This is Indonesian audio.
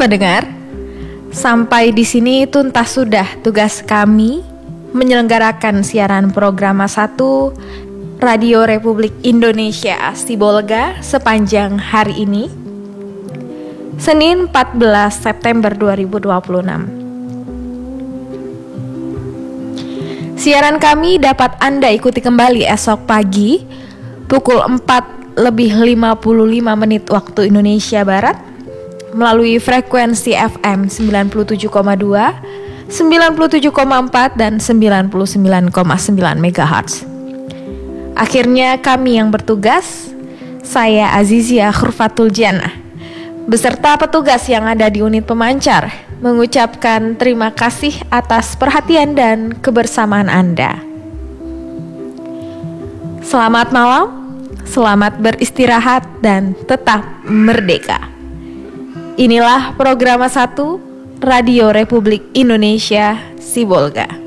pendengar, sampai di sini tuntas sudah tugas kami menyelenggarakan siaran program 1 Radio Republik Indonesia Sibolga sepanjang hari ini, Senin 14 September 2026. Siaran kami dapat Anda ikuti kembali esok pagi pukul 4:55 waktu Indonesia Barat melalui frekuensi FM 97,2, 97,4 dan 99,9 MHz. Akhirnya kami yang bertugas, saya Azizia Khurfatul Jannah, beserta petugas yang ada di unit pemancar, mengucapkan terima kasih atas perhatian dan kebersamaan Anda. Selamat malam, selamat beristirahat dan tetap merdeka. Inilah program 1 Radio Republik Indonesia Sibolga.